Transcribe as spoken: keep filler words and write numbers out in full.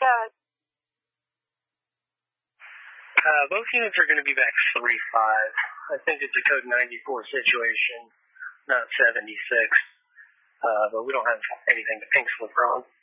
good. Uh, both units are going to be back three five. I think it's a code ninety-four situation, not seventy-six. Uh, but we don't have anything to pink slip on.